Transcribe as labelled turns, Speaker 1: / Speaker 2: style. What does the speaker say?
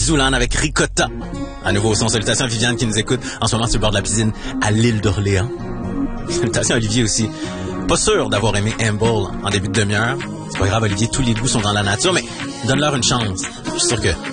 Speaker 1: Zoulane avec Ricotta. À nouveau, son salutations à Viviane qui nous écoute en ce moment sur le bord de la piscine à l'île d'Orléans. Salutations à Olivier aussi. Pas sûr d'avoir aimé Humble en début de demi-heure. C'est pas grave, Olivier, tous les goûts sont dans la nature, mais donne-leur une chance. Je suis sûr que